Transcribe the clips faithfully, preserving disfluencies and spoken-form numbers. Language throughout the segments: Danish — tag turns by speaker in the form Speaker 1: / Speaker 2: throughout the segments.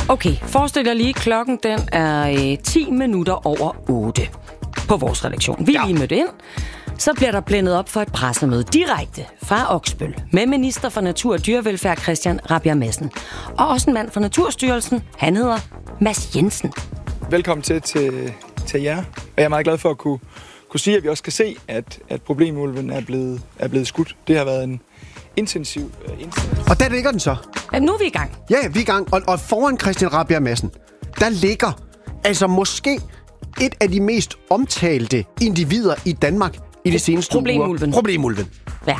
Speaker 1: Okay, forestil dig lige, klokken den er øh, ti minutter over otte på vores redaktion. Vi er ja. lige mødt ind. Så bliver der blændet op for et pressemøde direkte fra Oksbøl med minister for Natur og Dyrevelfærd Christian Rabjerg Madsen. Og også en mand fra Naturstyrelsen. Han hedder Mads Jensen.
Speaker 2: Velkommen til, til, til jer. Og jeg er meget glad for at kunne, kunne sige, at vi også kan se, at, at problemulven er blevet, er blevet skudt. Det har været en intensiv uh, indsats.
Speaker 3: Og der ligger den så.
Speaker 1: Ja, nu er vi i gang.
Speaker 3: Ja, vi er i gang. Og, og foran Christian Rabjerg Madsen, der ligger altså måske et af de mest omtalte individer i Danmark i de seneste
Speaker 1: Problemulven.
Speaker 3: uger. Problemulven.
Speaker 1: Ja.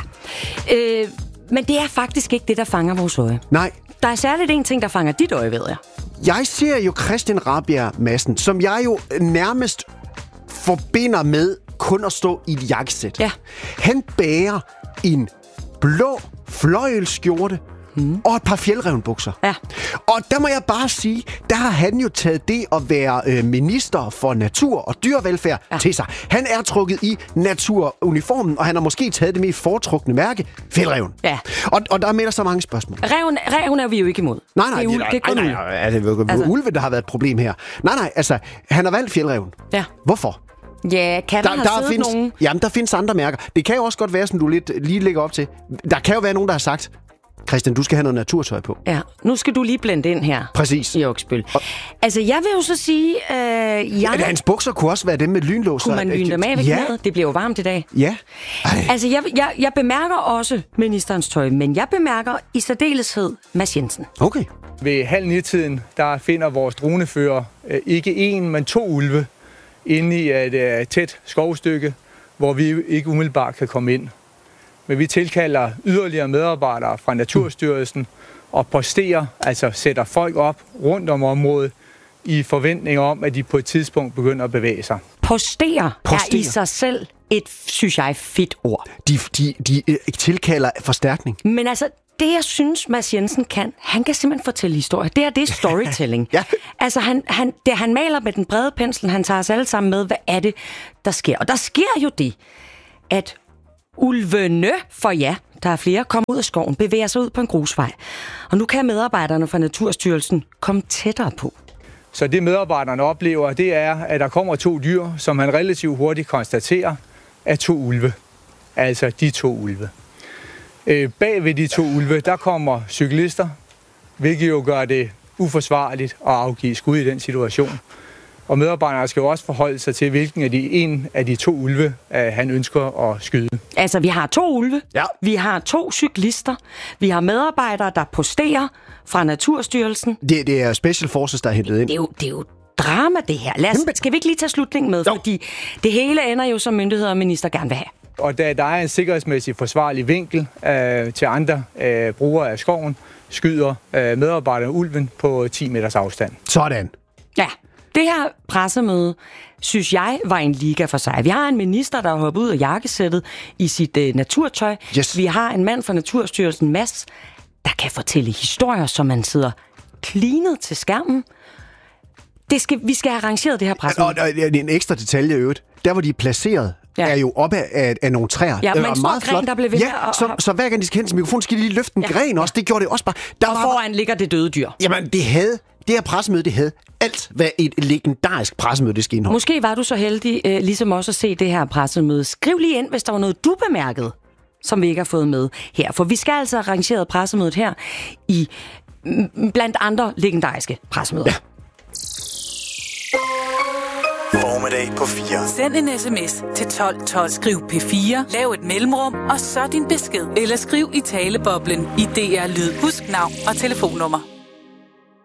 Speaker 1: Øh, men det er faktisk ikke det, der fanger vores øje.
Speaker 3: Nej.
Speaker 1: Der er særligt en ting, der fanger dit øje, ved jeg.
Speaker 3: Jeg ser jo Christian Rabjerg Madsen, som jeg jo nærmest forbinder med kun at stå i et jakkesæt.
Speaker 1: Ja.
Speaker 3: Han bærer en blå fløjelskjorte mm. og et par fjeldrevnbukser.
Speaker 1: Ja.
Speaker 3: Og der må jeg bare sige, der har han jo taget det at være øh, minister for natur og dyrevelfærd ja. til sig. Han er trukket i naturuniformen, og han har måske taget det mest foretrukne mærke, fjeldreven.
Speaker 1: Ja.
Speaker 3: Og, og der er med der så mange spørgsmål.
Speaker 1: Reven, reven er vi jo ikke imod.
Speaker 3: Nej, nej,
Speaker 1: det er,
Speaker 3: nej,
Speaker 1: det er kun
Speaker 3: nej, nej, nej, det er jo altså. ulve, der har været et problem her. Nej, nej, altså, han har valgt fjeldreven.
Speaker 1: Ja.
Speaker 3: Hvorfor?
Speaker 1: Ja, kan der, der have
Speaker 3: der
Speaker 1: siddet
Speaker 3: findes,
Speaker 1: nogen?
Speaker 3: Jamen, der findes andre mærker. Det kan jo også godt være, som du lidt lige lægger op til. Der kan jo være nogen, der har sagt, Christian, du skal have noget naturtøj på.
Speaker 1: Ja, nu skal du lige blende ind her.
Speaker 3: Præcis.
Speaker 1: I Oksbøl. Og altså, jeg vil jo så sige... Øh, jeg...
Speaker 3: Ja, hans bukser kunne også være dem med lynlåser.
Speaker 1: Kunne man lyne dem af ved
Speaker 3: ja.
Speaker 1: knæet? Det bliver jo varmt i dag.
Speaker 3: Ja. Ej.
Speaker 1: Altså, jeg, jeg, jeg bemærker også ministerens tøj, men jeg bemærker i særdeleshed Mads Jensen.
Speaker 3: Okay.
Speaker 2: Ved halv ni-tiden, der finder vores dronefører øh, ikke en, men to ulve inde i et øh, tæt skovstykke, hvor vi ikke umiddelbart kan komme ind. Men vi tilkalder yderligere medarbejdere fra Naturstyrelsen og posterer, altså sætter folk op rundt om området i forventning om, at de på et tidspunkt begynder at bevæge sig.
Speaker 1: Postere,
Speaker 3: Postere.
Speaker 1: er i sig selv et, synes jeg, fedt ord.
Speaker 3: De, de, de øh, tilkalder forstærkning.
Speaker 1: Men altså, det jeg synes, Mads Jensen kan, han kan simpelthen fortælle historier. Det er det storytelling.
Speaker 3: ja.
Speaker 1: Altså, han, han, det, han maler med den brede pensel, han tager os alle sammen med, hvad er det, der sker. Og der sker jo det, at ulvene, for ja, der er flere, kommer ud af skoven, bevæger sig ud på en grusvej. Og nu kan medarbejderne fra Naturstyrelsen komme tættere på.
Speaker 2: Så det medarbejderne oplever, det er, at der kommer to dyr, som man relativt hurtigt konstaterer, er to ulve. Altså de to ulve. Øh, bag ved de to ulve, der kommer cyklister, hvilket jo gør det uforsvarligt at afgive skud i den situation. Og medarbejderne skal jo også forholde sig til, hvilken af de en af de to ulve, han ønsker at skyde.
Speaker 1: Altså, vi har to ulve,
Speaker 3: ja.
Speaker 1: vi har to cyklister, vi har medarbejdere, der posterer fra Naturstyrelsen.
Speaker 3: Det, det er Special Forces, der er hentet ind.
Speaker 1: Det er jo, det er jo drama, det her. Lad os, skal vi ikke lige tage slutningen med? Jo. Fordi det hele ender jo, som myndigheder og minister gerne vil have.
Speaker 2: Og da der er en sikkerhedsmæssig forsvarlig vinkel øh, til andre øh, brugere af skoven, skyder øh, medarbejderne ulven på ti meters afstand.
Speaker 3: Sådan.
Speaker 1: Ja. Det her pressemøde, synes jeg, var en liga for sig. Vi har en minister, der har hoppet ud af jakkesættet i sit øh, naturtøj.
Speaker 3: Yes.
Speaker 1: Vi har en mand fra Naturstyrelsen, Mads, der kan fortælle historier, som man sidder klinet til skærmen. Det skal, vi skal have arrangeret det her pressemøde.
Speaker 3: Og, og, og en ekstra detalje i øvrigt. Der, hvor de er placeret, ja. er jo oppe af, af nogle træer.
Speaker 1: Ja,
Speaker 3: det
Speaker 1: men en stor
Speaker 3: meget
Speaker 1: gren,
Speaker 3: flot.
Speaker 1: der blev ved
Speaker 3: ja,
Speaker 1: med at...
Speaker 3: så, så hver gang de skal hen til mikrofonen, skal de lige løfte en ja. gren også. Det gjorde det også bare. Der
Speaker 1: og
Speaker 3: var,
Speaker 1: foran ligger det døde dyr.
Speaker 3: Jamen, det havde... Det her pressemøde, det havde alt, hvad et legendarisk pressemøde, det skal indeholde.
Speaker 1: Måske var du så heldig, øh, ligesom også at se det her pressemøde. Skriv lige ind, hvis der var noget, du bemærkede, som vi ikke har fået med her. For vi skal altså arrangere pressemødet her i m- blandt andre legendariske pressemøder. Ja.
Speaker 4: Formiddag på fire.
Speaker 5: Send en sms til tolv tolv. Skriv P fire, lav et mellemrum, og så din besked. Eller skriv i taleboblen i D R Lyd. Husk navn og telefonnummer.